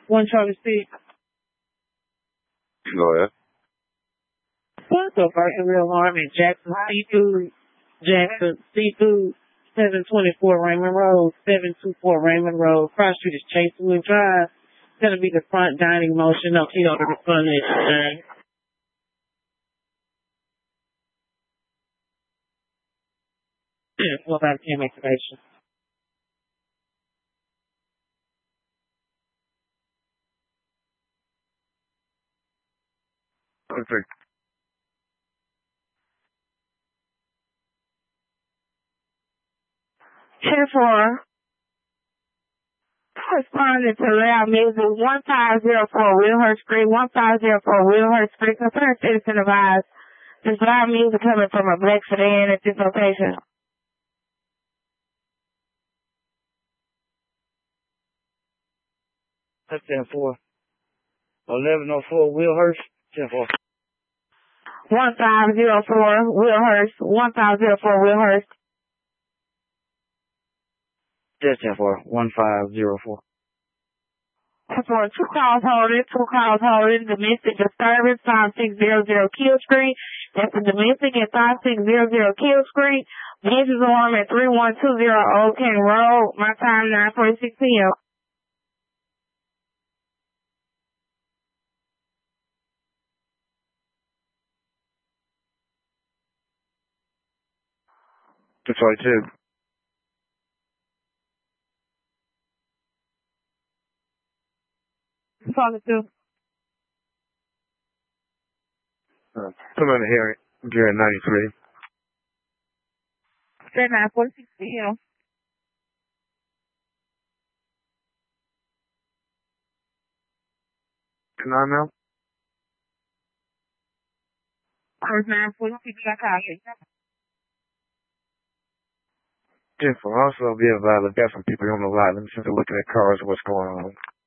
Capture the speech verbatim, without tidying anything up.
One Charlie Six. Go ahead. What's up, Burton Real Alarm at Jackson Seafood, Jackson Seafood, seven twenty-four Raymond Road, seven two four Raymond Road. Cross Street is Chasewood Drive. It's going to be the front dining motion of you know, the front edge. What about ten activation? Okay. ten four. Responding to loud music, one five zero four Wheelhurst Street, one five zero four Wheelhurst Street. Concerned citizen advised there's loud music coming from a black sedan at this location. That's ten four. eleven oh four Wheelhurst, ten four. one five zero four Wheelhurst, one five zero four Wheelhurst. Just ten four, one five zero four. For two calls holding, two calls holding, domestic disturbance, five six zero zero Kill Street. That's the domestic at five six zero zero Kill Street. Business alarm at three one two zero Old King Road. My time nine forty-six p.m. two twenty-two. Talking to. Uh, come on here, Gary ninety-three. At nine forty-six p.m. Can I know? First nine forty-six, I call you. ten four. Also, be advised, I've got some people on the lot. Let me see if they're looking at cars and what's going on.